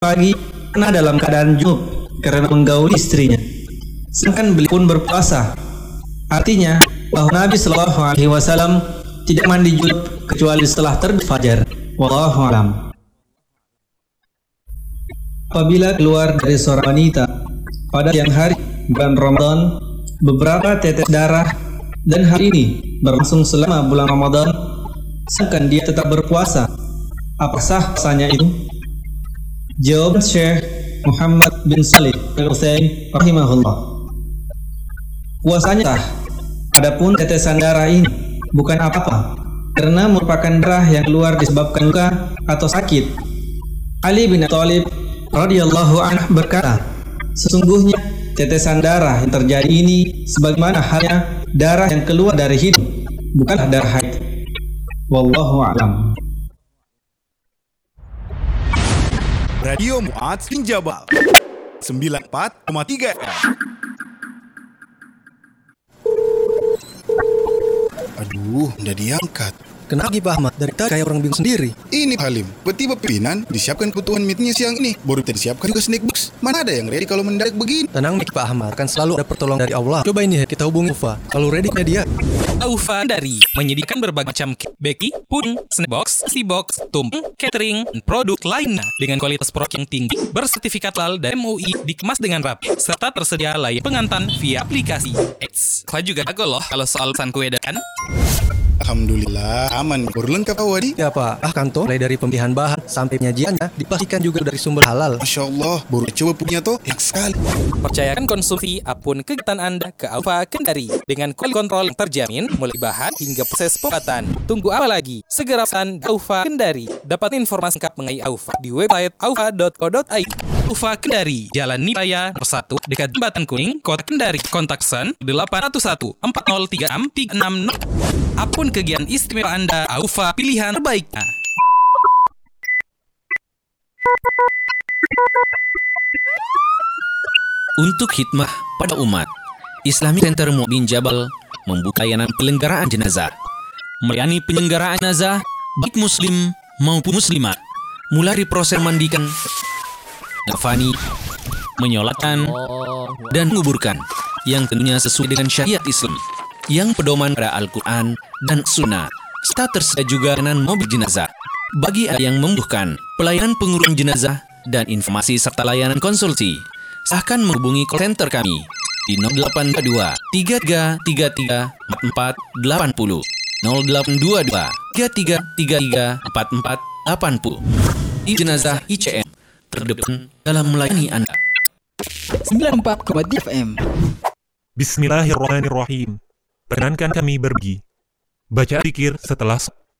pagi karena dalam keadaan junub karena menggauli istrinya. Sedangkan beliau pun berpuasa. Artinya bahwa Nabi Shallallahu Alaihi Wasallam tidak mandi junub kecuali setelah terbit fajar. Wallahu a'lam. Apabila keluar dari seorang wanita pada siang hari bulan Ramadan beberapa tetes darah dan hal ini berlangsung selama bulan Ramadan, sedangkan dia tetap berpuasa, apa sahnya itu? Jawaban Syekh Muhammad bin Salih Al-Utsaimin rahimahullah, puasanya sah. Adapun tetesan darah ini bukan apa-apa karena merupakan darah yang keluar disebabkan luka atau sakit. Ali bin Abi Thalib radhiyallahu anhu berkata, sesungguhnya tetesan darah yang terjadi ini sebagaimana halnya darah yang keluar dari hidung, bukanlah darah haid. Wallahu a'lam. Radio Mu'adz bin Jabal 94,3 FM. Aduh, udah diangkat. Kenapa Pak Ahmad? Dari tadi kayak orang bingung sendiri. Ini Pak Halim, tiba pimpinan disiapkan kebutuhan meetingnya siang ini. Baru kita disiapkan juga snack box. Mana ada yang ready kalau mendadak begini? Tenang nih Pak Ahmad, kan selalu ada pertolongan dari Allah. Coba ini kita hubungi Ufa. Kalau ready dia. Aufa dari menyediakan berbagai macam beki, puding, snack box, sea box, tumpeng, catering, dan produk lainnya dengan kualitas produk yang tinggi, bersertifikat halal dan MUI, dikemas dengan rapi, serta tersedia layanan pengantar via aplikasi. Kau juga jago loh kalau soal pesan kue kan? Alhamdulillah, aman. Baru lengkap awadi. Ya Pak, kantor mulai dari pemilihan bahan sampai penyajiannya dipastikan juga dari sumber halal. Masya Allah, baru coba punya toh, enak sekali. Percayakan konsumsi apapun kegiatan Anda ke Aufa Kendari dengan kontrol yang terjamin mulai bahan hingga proses pembuatan. Tunggu apa lagi? Segera pesan Aufa Kendari. Dapat informasi lengkap mengenai Aufa di website aufa.co.id. Aufa Kendari, Jalan Nipaya nomor 1 dekat Jembatan Kuning, Kota Kendari. Kontak Sen 801 4036 360. Apapun kegiatan istimewa Anda, Aufa pilihan terbaiknya. Untuk khidmah pada umat, Islamic Center Mu'adz bin Jabal membuka layanan penyelenggaraan jenazah. Melayani penyelenggaraan jenazah baik muslim maupun muslimah, mulai dari proses mandikan, ngafani, menyolatkan, dan menguburkan, yang tentunya sesuai dengan syariat Islam yang pedoman pada Al-Quran dan Sunnah. Serta tersedia juga layanan mobil jenazah bagi yang membutuhkan pelayanan pengurusan jenazah dan informasi serta layanan konsultasi. Silahkan menghubungi call center kami di 0822 3333 4480 0822 3333 4480. Di jenazah ICM terdepan dalam melayani Anda. 94,3 FM. Bismillahirrahmanirrahim. Perkenankan kami berbagi. Baca zikir setelah